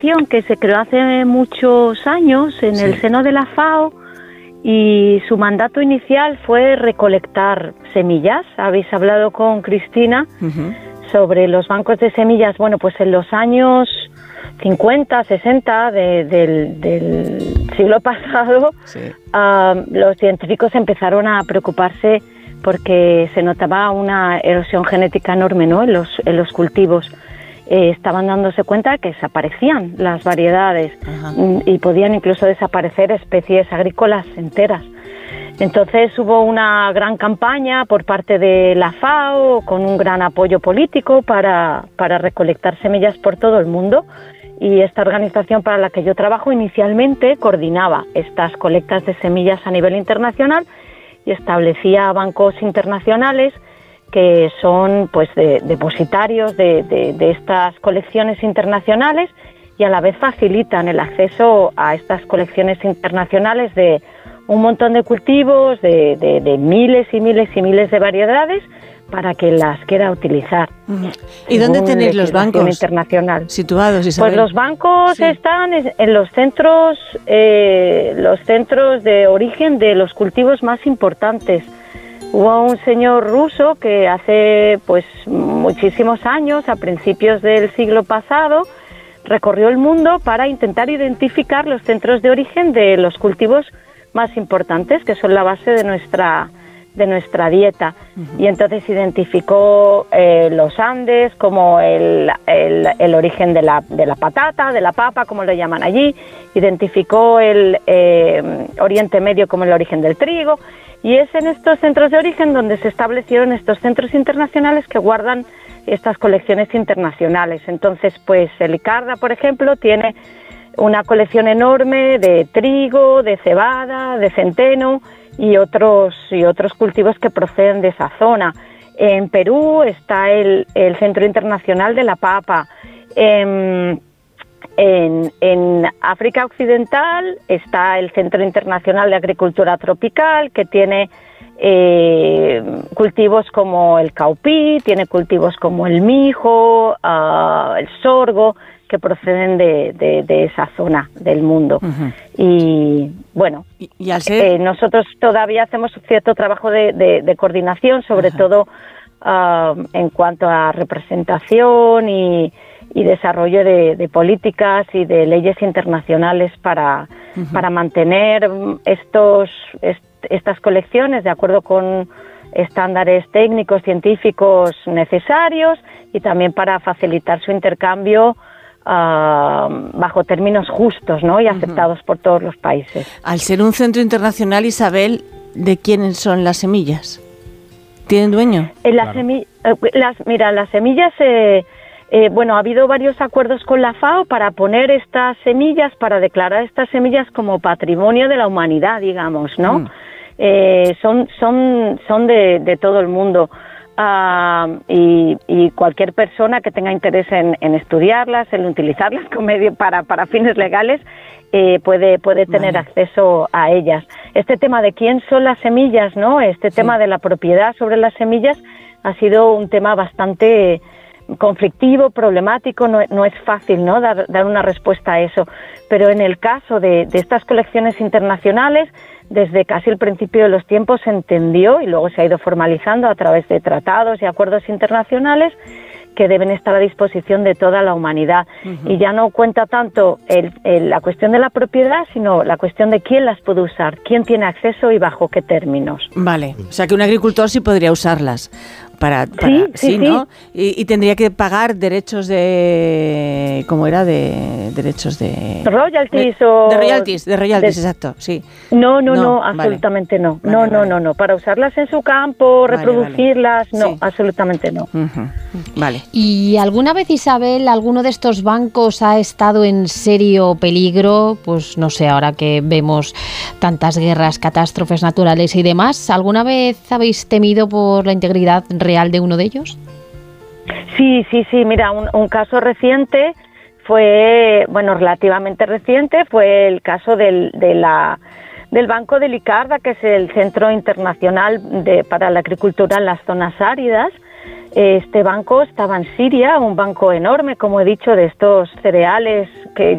organización que se creó hace muchos años en el seno de la FAO y su mandato inicial fue recolectar semillas. Habéis hablado con Cristina sobre los bancos de semillas. Bueno, pues en los años 50, 60 del siglo pasado, los científicos empezaron a preocuparse porque se notaba una erosión genética enorme, ¿no?, en los cultivos. Estaban dándose cuenta que desaparecían las variedades y podían incluso desaparecer especies agrícolas enteras. Entonces hubo una gran campaña por parte de la FAO con un gran apoyo político para recolectar semillas por todo el mundo, y esta organización para la que yo trabajo inicialmente coordinaba estas colectas de semillas a nivel internacional y establecía bancos internacionales que son pues depositarios de estas colecciones internacionales y a la vez facilitan el acceso a estas colecciones internacionales de un montón de cultivos, de miles y miles y miles de variedades para quien las quiera utilizar. ¿Y dónde tenéis los bancos internacional situados, Isabel? Pues los bancos están en los centros de origen de los cultivos más importantes. Hubo un señor ruso que hace pues muchísimos años, a principios del siglo pasado, recorrió el mundo para intentar identificar los centros de origen de los cultivos más importantes, que son la base de nuestra dieta. Y entonces identificó los Andes como el origen de la patata, de la papa, como lo llaman allí. Identificó el Oriente Medio como el origen del trigo. Y es en estos centros de origen donde se establecieron estos centros internacionales que guardan estas colecciones internacionales. Entonces, pues el ICARDA, por ejemplo, tiene una colección enorme de trigo, de cebada, de centeno y otros cultivos que proceden de esa zona. En Perú está el Centro Internacional de la Papa. En África Occidental está el Centro Internacional de Agricultura Tropical, que tiene cultivos como el caupí, tiene cultivos como el mijo, el sorgo, que proceden de esa zona del mundo. Y bueno, ¿Y al ser? Nosotros todavía hacemos cierto trabajo de coordinación, sobre todo en cuanto a representación y desarrollo de políticas y de leyes internacionales para mantener estas colecciones de acuerdo con estándares técnicos, científicos necesarios, y también para facilitar su intercambio bajo términos justos, ¿no?, y aceptados por todos los países. Al ser un centro internacional, Isabel, ¿de quiénes son las semillas? ¿Tienen dueño? Las semillas... ha habido varios acuerdos con la FAO para poner estas semillas, para declarar estas semillas como patrimonio de la humanidad, digamos, ¿no? Son de todo el mundo. Y cualquier persona que tenga interés en estudiarlas, en utilizarlas como medio para fines legales, puede tener acceso a ellas. Este tema de quién son las semillas, ¿no? Este tema de la propiedad sobre las semillas ha sido un tema bastante conflictivo, problemático. No es fácil, ¿no?, dar una respuesta a eso, pero en el caso de estas colecciones internacionales, desde casi el principio de los tiempos se entendió, y luego se ha ido formalizando a través de tratados y acuerdos internacionales, que deben estar a disposición de toda la humanidad. Y ya no cuenta tanto la cuestión de la propiedad, sino la cuestión de quién las puede usar, quién tiene acceso y bajo qué términos. Vale, o sea que un agricultor sí podría usarlas. Sí, ¿no? Y tendría que pagar derechos de... ¿Cómo era? Derechos de... Royalties De royalties, exacto, sí. No, absolutamente no. No. Para usarlas en su campo, reproducirlas, absolutamente no. Vale. ¿Y alguna vez, Isabel, alguno de estos bancos ha estado en serio peligro? Pues no sé, ahora que vemos tantas guerras, catástrofes naturales y demás, ¿alguna vez habéis temido por la integridad real de uno de ellos? Sí, mira, un caso reciente fue, relativamente reciente, fue el caso del Banco del ICARDA, que es el Centro Internacional para la Agricultura en las Zonas Áridas. Este banco estaba en Siria, un banco enorme, como he dicho, de estos cereales que